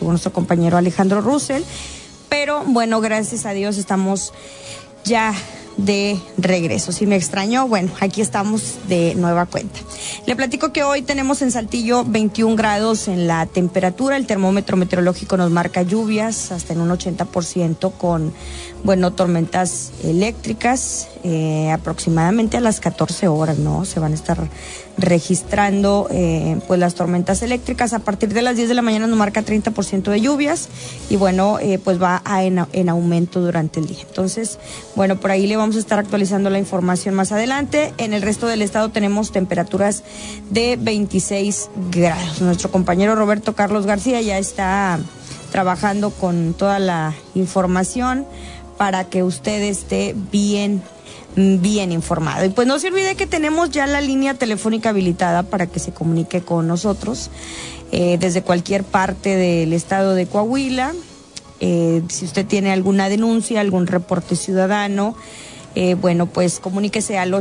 estuvo nuestro compañero Alejandro Russell, pero bueno, gracias a Dios estamos ya de regreso. Si me extrañó, bueno, aquí estamos de nueva cuenta. Le platico que hoy tenemos en Saltillo 21 grados en la temperatura. El termómetro meteorológico nos marca lluvias hasta en un 80% con, bueno, tormentas eléctricas, aproximadamente a las 14 horas, ¿no? Se van a estar registrando pues las tormentas eléctricas. A partir de las 10 de la mañana nos marca 30% de lluvias y bueno, pues va en aumento durante el día. Entonces, bueno, por ahí le vamos a estar actualizando la información más adelante. En el resto del estado tenemos temperaturas de 26 grados. Nuestro compañero Roberto Carlos García ya está trabajando con toda la información para que usted esté bien informado. Y pues no se olvide que tenemos ya la línea telefónica habilitada para que se comunique con nosotros desde cualquier parte del estado de Coahuila. Si usted tiene alguna denuncia, algún reporte ciudadano, bueno, pues comuníquese al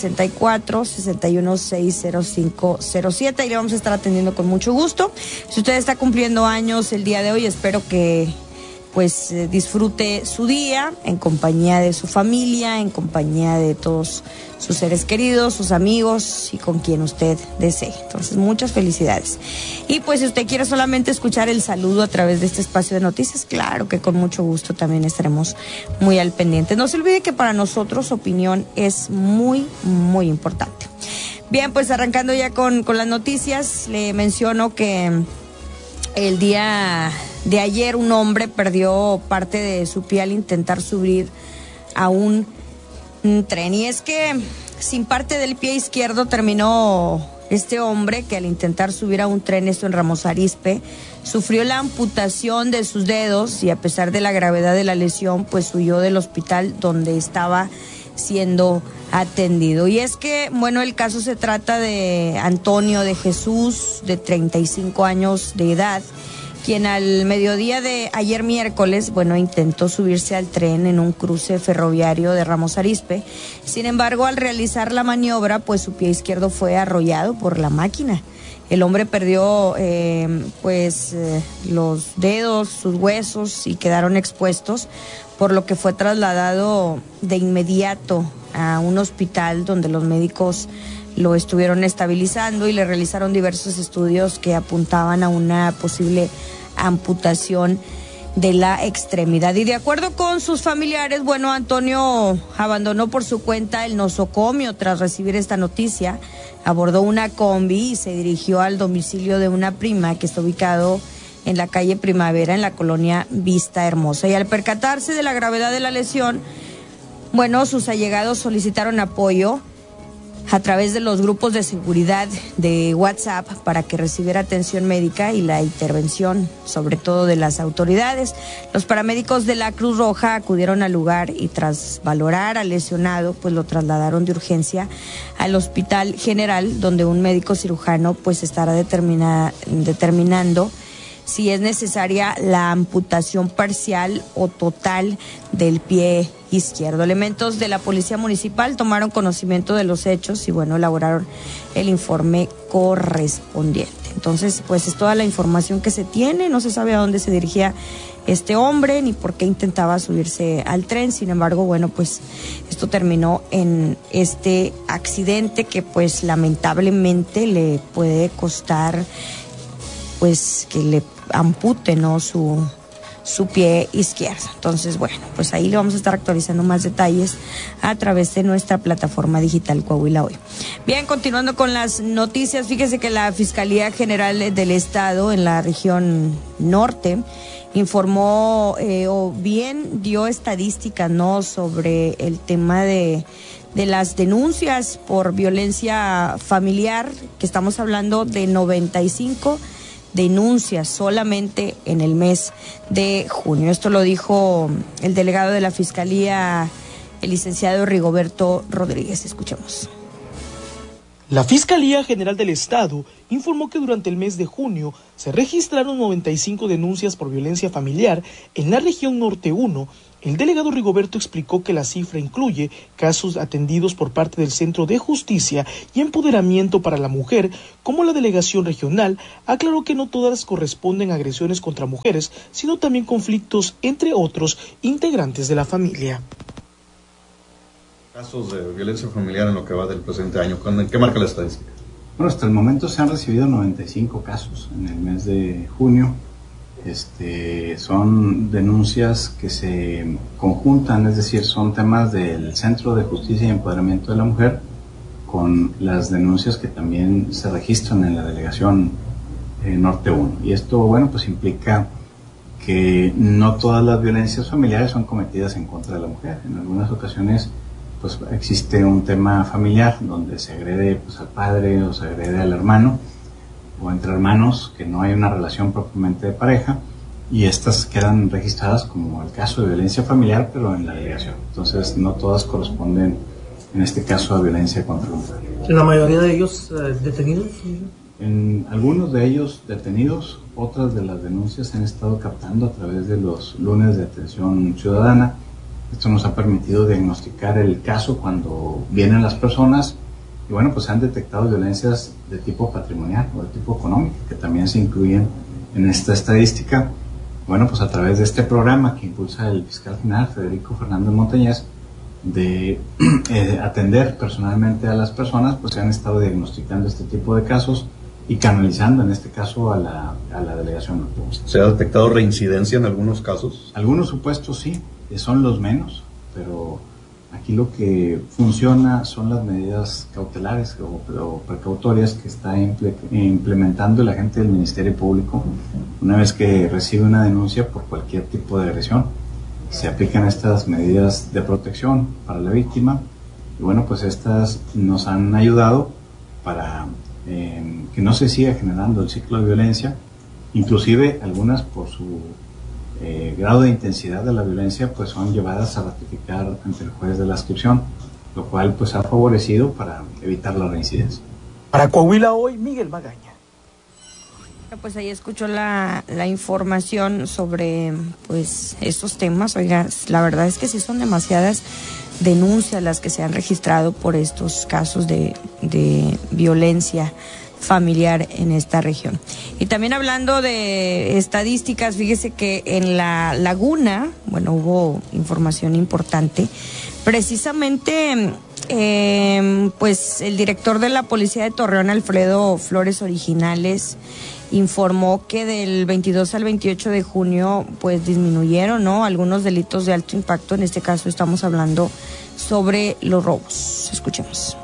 864-616-0507 y le vamos a estar atendiendo con mucho gusto. Si usted está cumpliendo años el día de hoy, espero que pues disfrute su día en compañía de su familia, en compañía de todos sus seres queridos, sus amigos y con quien usted desee. Entonces, muchas felicidades. Y pues si usted quiere solamente escuchar el saludo a través de este espacio de noticias, claro que con mucho gusto también estaremos muy al pendiente. No se olvide que para nosotros su opinión es muy, muy importante. Bien, pues arrancando ya con las noticias, le menciono que el día de ayer un hombre perdió parte de su pie al intentar subir a un tren. Y es que sin parte del pie izquierdo terminó este hombre que al intentar subir a un tren, esto en Ramos Arizpe, sufrió la amputación de sus dedos y a pesar de la gravedad de la lesión, pues huyó del hospital donde estaba siendo atendido. Y es que, bueno, el caso se trata de Antonio de Jesús, de 35 años de edad, quien al mediodía de ayer miércoles, bueno, intentó subirse al tren en un cruce ferroviario de Ramos Arizpe. Sin embargo, al realizar la maniobra, pues su pie izquierdo fue arrollado por la máquina. El hombre perdió los dedos, sus huesos y quedaron expuestos, por lo que fue trasladado de inmediato a un hospital donde los médicos lo estuvieron estabilizando y le realizaron diversos estudios que apuntaban a una posible amputación de la extremidad. Y de acuerdo con sus familiares, bueno, Antonio abandonó por su cuenta el nosocomio tras recibir esta noticia, abordó una combi y se dirigió al domicilio de una prima que está ubicado en la calle Primavera, en la colonia Vista Hermosa. Y al percatarse de la gravedad de la lesión, bueno, sus allegados solicitaron apoyo a través de los grupos de seguridad de WhatsApp para que recibiera atención médica y la intervención, sobre todo de las autoridades. Los paramédicos de la Cruz Roja acudieron al lugar y tras valorar al lesionado, pues lo trasladaron de urgencia al Hospital General, donde un médico cirujano pues estará determinando si es necesaria la amputación parcial o total del pie izquierdo. Elementos de la Policía Municipal tomaron conocimiento de los hechos y bueno, elaboraron el informe correspondiente. Entonces, pues es toda la información que se tiene, no se sabe a dónde se dirigía este hombre ni por qué intentaba subirse al tren. Sin embargo, bueno, pues esto terminó en este accidente que pues lamentablemente le puede costar pues que le ampute, ¿no?, su pie izquierdo. Entonces, bueno, pues ahí le vamos a estar actualizando más detalles a través de nuestra plataforma digital Coahuila Hoy. Bien, continuando con las noticias, fíjese que la Fiscalía General del Estado en la región norte informó o bien dio estadísticas, ¿no?, sobre el tema de las denuncias por violencia familiar, que estamos hablando de 95 denuncias solamente en el mes de junio. Esto lo dijo el delegado de la Fiscalía, el licenciado Rigoberto Rodríguez. Escuchemos. La Fiscalía General del Estado informó que durante el mes de junio se registraron 95 denuncias por violencia familiar en la región Norte 1, El delegado Rigoberto explicó que la cifra incluye casos atendidos por parte del Centro de Justicia y Empoderamiento para la Mujer, como la delegación regional aclaró que no todas corresponden a agresiones contra mujeres, sino también conflictos entre otros integrantes de la familia. Casos de violencia familiar en lo que va del presente año, ¿qué marca la estadística? Bueno, hasta el momento se han recibido 95 casos en el mes de junio. Son denuncias que se conjuntan, es decir, son temas del Centro de Justicia y Empoderamiento de la Mujer con las denuncias que también se registran en la Delegación Norte 1. Y esto, bueno, pues implica que no todas las violencias familiares son cometidas en contra de la mujer. En algunas ocasiones, pues existe un tema familiar donde se agrede pues, al padre o se agrede al hermano, o entre hermanos que no hay una relación propiamente de pareja, y estas quedan registradas como el caso de violencia familiar, pero en la delegación. Entonces no todas corresponden en este caso a violencia contra la mujer. ¿La mayoría de ellos detenidos? En algunos de ellos detenidos, otras de las denuncias se han estado captando a través de los lunes de atención ciudadana. Esto nos ha permitido diagnosticar el caso cuando vienen las personas. Y bueno, pues se han detectado violencias de tipo patrimonial o de tipo económico, que también se incluyen en esta estadística. Bueno, pues a través de este programa que impulsa el fiscal general Federico Fernández Montañez, de atender personalmente a las personas, pues se han estado diagnosticando este tipo de casos y canalizando en este caso a la delegación. ¿Se ha detectado reincidencia en algunos casos? Algunos supuestos sí, son los menos, pero aquí lo que funciona son las medidas cautelares o precautorias que está implementando el agente del Ministerio Público una vez que recibe una denuncia por cualquier tipo de agresión. Se aplican estas medidas de protección para la víctima y bueno, pues estas nos han ayudado para que no se siga generando el ciclo de violencia, inclusive algunas por su grado de intensidad de la violencia pues son llevadas a ratificar ante el juez de la adscripción, lo cual pues ha favorecido para evitar la reincidencia. Para Coahuila Hoy, Miguel Magaña. Pues ahí escuchó la información sobre pues estos temas. Oiga, la verdad es que sí son demasiadas denuncias las que se han registrado por estos casos de violencia familiar en esta región. Y también hablando de estadísticas, fíjese que en la Laguna, bueno, hubo información importante. Precisamente, pues el director de la Policía de Torreón, Alfredo Flores Originales, informó que del 22 al 28 de junio, pues disminuyeron, ¿no?, algunos delitos de alto impacto. En este caso estamos hablando sobre los robos. Escuchemos.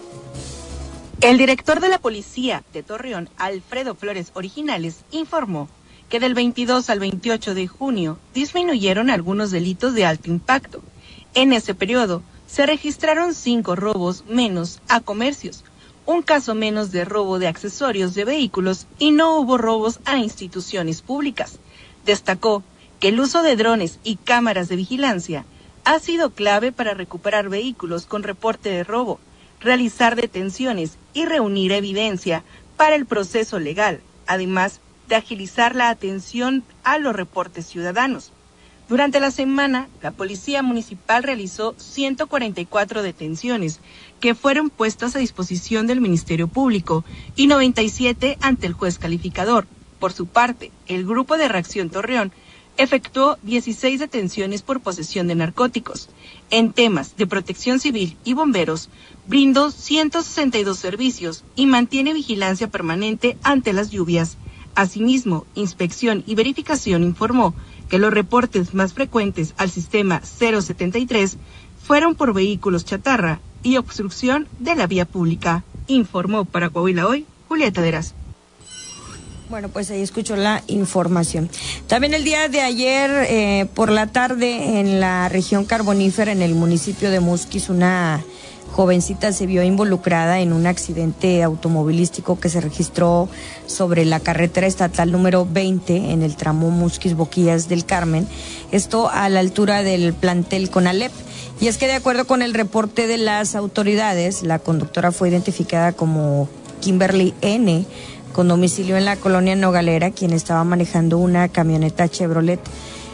El director de la Policía de Torreón, Alfredo Flores Originales, informó que del 22 al 28 de junio disminuyeron algunos delitos de alto impacto. En ese periodo se registraron 5 robos menos a comercios, un caso menos de robo de accesorios de vehículos y no hubo robos a instituciones públicas. Destacó que el uso de drones y cámaras de vigilancia ha sido clave para recuperar vehículos con reporte de robo, realizar detenciones y reunir evidencia para el proceso legal, además de agilizar la atención a los reportes ciudadanos. Durante la semana, la Policía Municipal realizó 144 detenciones que fueron puestas a disposición del Ministerio Público y 97 ante el juez calificador. Por su parte, el Grupo de Reacción Torreón efectuó 16 detenciones por posesión de narcóticos. En temas de protección civil y bomberos, brindó 162 servicios y mantiene vigilancia permanente ante las lluvias. Asimismo, Inspección y Verificación informó que los reportes más frecuentes al sistema 073 fueron por vehículos chatarra y obstrucción de la vía pública. Informó para Coahuila Hoy, Julieta Deras. Bueno, pues ahí escuchó la información. También el día de ayer, por la tarde, en la región carbonífera, en el municipio de Musquis, una jovencita se vio involucrada en un accidente automovilístico que se registró sobre la carretera estatal número 20 en el tramo Musquis-Boquillas del Carmen, esto a la altura del plantel Conalep. Y es que de acuerdo con el reporte de las autoridades, la conductora fue identificada como Kimberly N., con domicilio en la colonia Nogalera, quien estaba manejando una camioneta Chevrolet.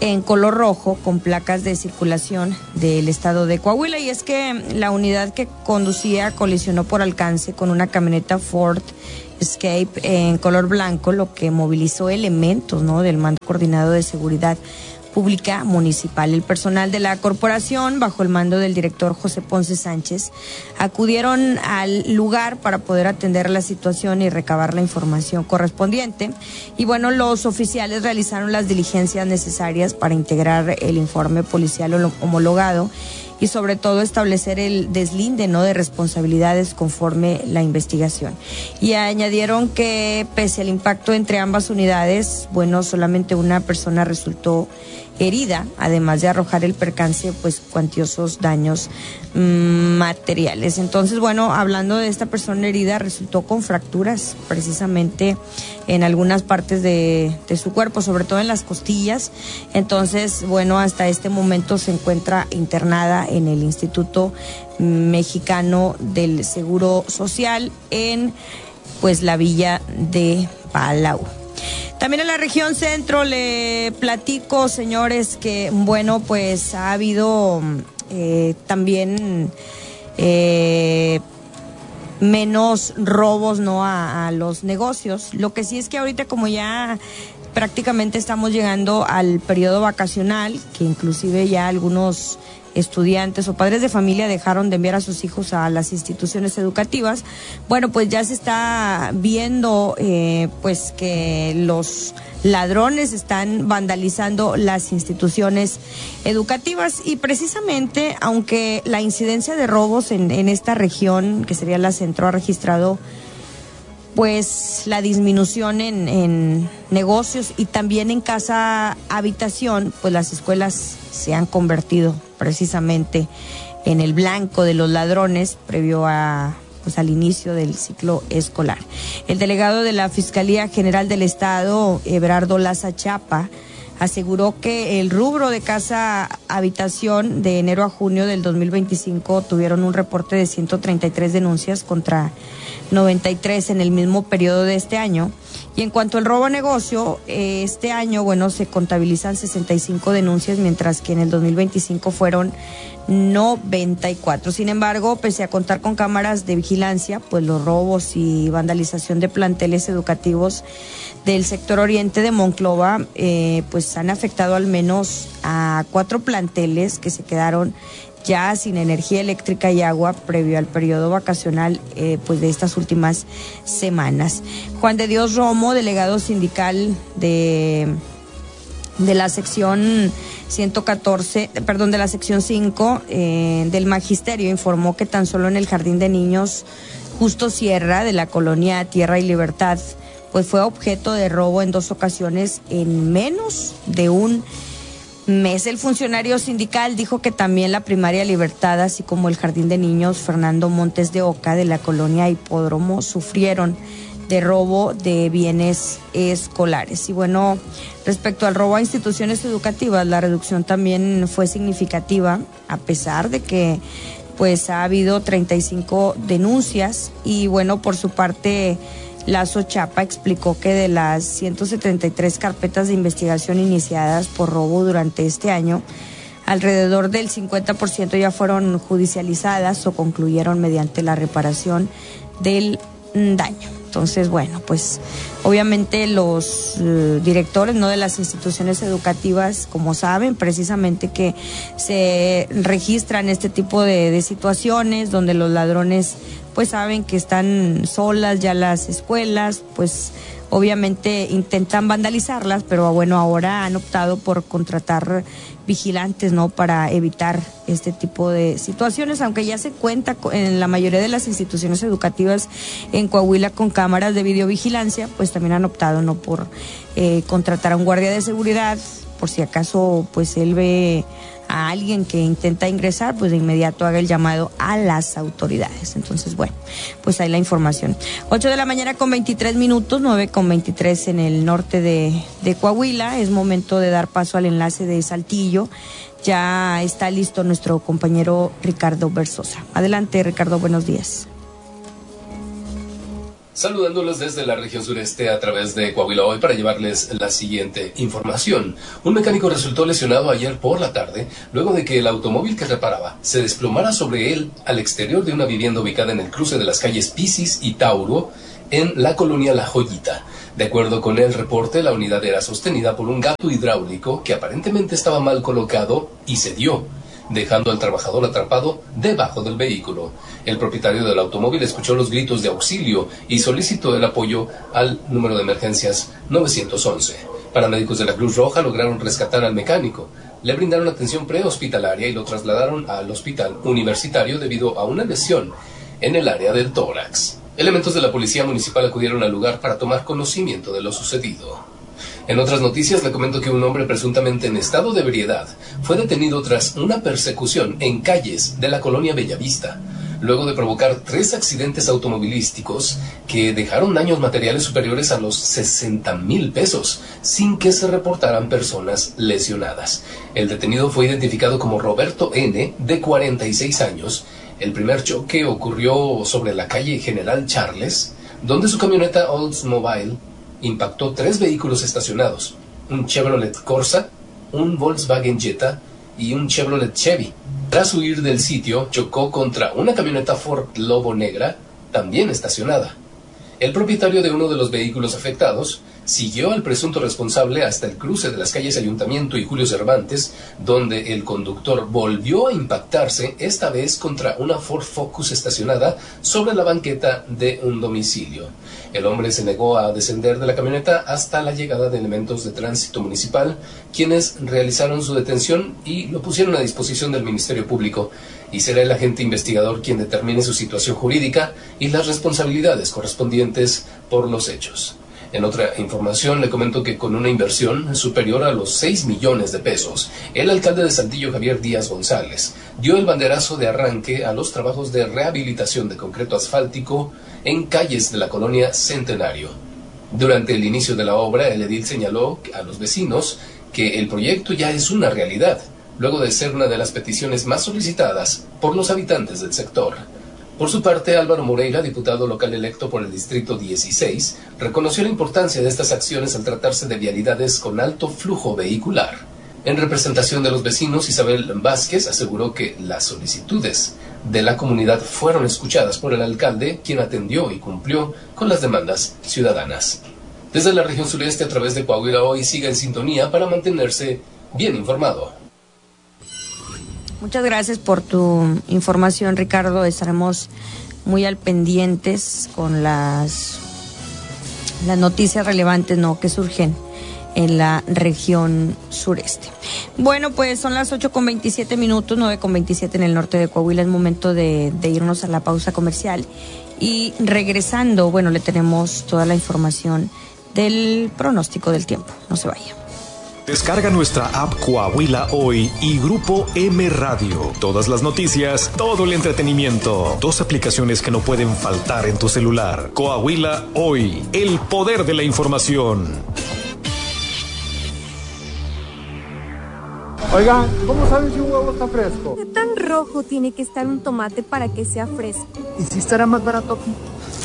en color rojo con placas de circulación del estado de Coahuila, y es que la unidad que conducía colisionó por alcance con una camioneta Ford Escape en color blanco, lo que movilizó elementos, ¿no?, del Mando Coordinado de Seguridad Pública Municipal. El personal de la corporación, bajo el mando del director José Ponce Sánchez, acudieron al lugar para poder atender la situación y recabar la información correspondiente. Y bueno, los oficiales realizaron las diligencias necesarias para integrar el informe policial homologado y sobre todo establecer el deslinde, ¿no?, de responsabilidades conforme la investigación. Y añadieron que pese al impacto entre ambas unidades, bueno, solamente una persona resultó herida, además de arrojar el percance pues cuantiosos daños materiales. Entonces, bueno, hablando de esta persona herida, resultó con fracturas precisamente en algunas partes de su cuerpo, sobre todo en las costillas. Entonces, bueno, hasta este momento se encuentra internada en el Instituto Mexicano del Seguro Social en pues la villa de Palau. También en la región centro le platico, señores, que bueno, pues ha habido también menos robos, ¿no?, a los negocios. Lo que sí es que ahorita, como ya prácticamente estamos llegando al periodo vacacional, que inclusive ya algunos estudiantes o padres de familia dejaron de enviar a sus hijos a las instituciones educativas, bueno, pues ya se está viendo pues que los ladrones están vandalizando las instituciones educativas, y precisamente, aunque la incidencia de robos en esta región, que sería la centro, ha registrado pues la disminución en negocios y también en casa habitación, pues las escuelas se han convertido precisamente en el blanco de los ladrones previo a pues al inicio del ciclo escolar. El delegado de la Fiscalía General del Estado, Everardo Laza Chapa, aseguró que el rubro de casa habitación de enero a junio del 2025 tuvieron un reporte de 133 denuncias contra 93 en el mismo periodo de este año. Y en cuanto al robo a negocio, este año, bueno, se contabilizan 65 denuncias, mientras que en el 2025 fueron 94. Sin embargo, pese a contar con cámaras de vigilancia, pues los robos y vandalización de planteles educativos del sector oriente de Monclova, pues han afectado al menos a 4 planteles que se quedaron ya sin energía eléctrica y agua previo al periodo vacacional pues de estas últimas semanas. Juan de Dios Romo, delegado sindical de la sección 114, perdón, de la sección 5 del Magisterio, informó que tan solo en el Jardín de Niños Justo Sierra de la colonia Tierra y Libertad, pues fue objeto de robo en 2 ocasiones en menos de un mes. El funcionario sindical dijo que también la primaria Libertad, así como el Jardín de Niños Fernando Montes de Oca de la colonia Hipódromo, sufrieron de robo de bienes escolares. Y bueno, respecto al robo a instituciones educativas, la reducción también fue significativa, a pesar de que pues ha habido 35 denuncias. Y bueno, por su parte, Lazo Chapa explicó que de las 173 carpetas de investigación iniciadas por robo durante este año, alrededor del 50% ya fueron judicializadas o concluyeron mediante la reparación del daño. Entonces, bueno, pues obviamente los directores, ¿no?, de las instituciones educativas, como saben, precisamente que se registran este tipo de situaciones donde los ladrones pues saben que están solas ya las escuelas, pues obviamente intentan vandalizarlas, pero bueno, ahora han optado por contratar vigilantes, ¿no?, para evitar este tipo de situaciones, aunque ya se cuenta en la mayoría de las instituciones educativas en Coahuila con cámaras de videovigilancia, pues también han optado, ¿no?, por contratar a un guardia de seguridad, por si acaso pues él ve a alguien que intenta ingresar, pues de inmediato haga el llamado a las autoridades. Entonces, bueno, pues ahí la información. 8 de la mañana con 23 minutos, 9 con 23 en el norte de Coahuila. Es momento de dar paso al enlace de Saltillo. Ya está listo nuestro compañero Ricardo Versosa. Adelante, Ricardo, buenos días. Saludándolos desde la región sureste a través de Coahuila Hoy para llevarles la siguiente información. Un mecánico resultó lesionado ayer por la tarde luego de que el automóvil que reparaba se desplomara sobre él al exterior de una vivienda ubicada en el cruce de las calles Pisis y Tauro en la colonia La Joyita. De acuerdo con el reporte, la unidad era sostenida por un gato hidráulico que aparentemente estaba mal colocado y cedió, dejando al trabajador atrapado debajo del vehículo. El propietario del automóvil escuchó los gritos de auxilio y solicitó el apoyo al número de emergencias 911. Paramédicos de la Cruz Roja lograron rescatar al mecánico. Le brindaron atención prehospitalaria y lo trasladaron al hospital universitario debido a una lesión en el área del tórax. Elementos de la policía municipal acudieron al lugar para tomar conocimiento de lo sucedido. En otras noticias le comento que un hombre presuntamente en estado de ebriedad fue detenido tras una persecución en calles de la colonia Bellavista, luego de provocar 3 accidentes automovilísticos que dejaron daños materiales superiores a los 60,000 pesos, sin que se reportaran personas lesionadas. El detenido fue identificado como Roberto N., de 46 años. El primer choque ocurrió sobre la calle General Charles, donde su camioneta Oldsmobile impactó 3 vehículos estacionados, un Chevrolet Corsa, un Volkswagen Jetta y un Chevrolet Chevy. Tras huir del sitio, chocó contra una camioneta Ford Lobo negra, también estacionada. El propietario de uno de los vehículos afectados siguió al presunto responsable hasta el cruce de las calles Ayuntamiento y Julio Cervantes, donde el conductor volvió a impactarse, esta vez contra una Ford Focus estacionada sobre la banqueta de un domicilio. El hombre se negó a descender de la camioneta hasta la llegada de elementos de tránsito municipal, quienes realizaron su detención y lo pusieron a disposición del Ministerio Público, y será el agente investigador quien determine su situación jurídica y las responsabilidades correspondientes por los hechos. En otra información le comento que con una inversión superior a los 6 millones de pesos, el alcalde de Saltillo, Javier Díaz González, dio el banderazo de arranque a los trabajos de rehabilitación de concreto asfáltico en calles de la colonia Centenario. Durante el inicio de la obra, el edil señaló a los vecinos que el proyecto ya es una realidad, luego de ser una de las peticiones más solicitadas por los habitantes del sector. Por su parte, Álvaro Moreira, diputado local electo por el Distrito 16, reconoció la importancia de estas acciones al tratarse de vialidades con alto flujo vehicular. En representación de los vecinos, Isabel Vázquez aseguró que las solicitudes de la comunidad fueron escuchadas por el alcalde, quien atendió y cumplió con las demandas ciudadanas. Desde la región sureste, a través de Coahuila Hoy, siga en sintonía para mantenerse bien informado. Muchas gracias por tu información, Ricardo. Estaremos muy al pendientes con las noticias relevantes, ¿no?, que surgen en la región sureste. Bueno, pues son las 8:27, 9:27 en el norte de Coahuila. Es momento de irnos a la pausa comercial. Y regresando, bueno, le tenemos toda la información del pronóstico del tiempo. No se vaya. Descarga nuestra app Coahuila Hoy y Grupo M Radio. Todas las noticias, todo el entretenimiento. 2 aplicaciones que no pueden faltar en tu celular. Coahuila Hoy, el poder de la información. Oigan, ¿cómo saben si un huevo está fresco? ¿Qué tan rojo tiene que estar un tomate para que sea fresco? ¿Y si estará más barato aquí?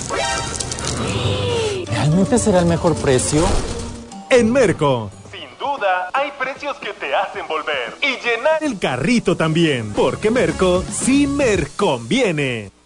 ¿Realmente será el mejor precio? En Merco. Hay precios que te hacen volver y llenar el carrito también, porque Merco sí me conviene.